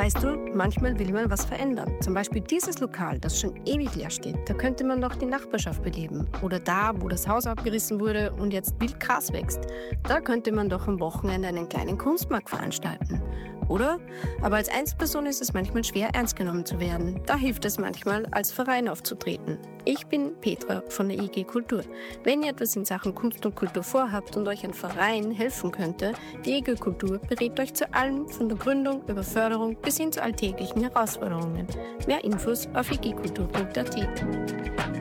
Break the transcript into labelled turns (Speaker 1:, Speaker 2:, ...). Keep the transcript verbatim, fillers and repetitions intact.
Speaker 1: Weißt du, manchmal will man was verändern. Zum Beispiel dieses Lokal, das schon ewig leer steht. Da könnte man doch die Nachbarschaft beleben. Oder da, wo das Haus abgerissen wurde und jetzt wild Gras wächst. Da könnte man doch am Wochenende einen kleinen Kunstmarkt veranstalten. Oder? Aber als Einzelperson ist es manchmal schwer, ernst genommen zu werden. Da hilft es manchmal, als Verein aufzutreten. Ich bin Petra von der I G Kultur. Wenn ihr etwas in Sachen Kunst und Kultur vorhabt und euch ein Verein helfen könnte, die I G Kultur berät euch zu allem, von der Gründung über Förderung bis hin zu alltäglichen Herausforderungen. Mehr Infos auf i g kultur punkt a t.